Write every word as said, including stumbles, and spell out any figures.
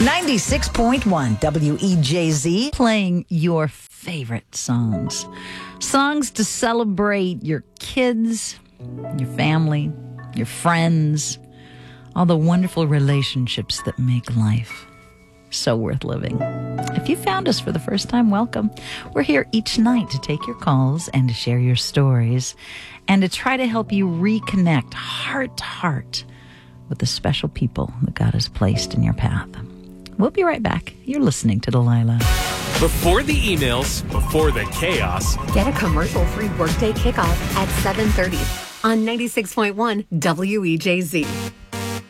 ninety-six point one W E J Z, playing your favorite songs. Songs to celebrate your kids, your family, your friends, all the wonderful relationships that make life so worth living. If you found us for the first time, welcome. We're here each night to take your calls and to share your stories and to try to help you reconnect heart to heart with the special people that God has placed in your path. We'll be right back. You're listening to Delilah. Before the emails, before the chaos. Get a commercial-free workday kickoff at seven thirty on ninety-six point one W E J Z.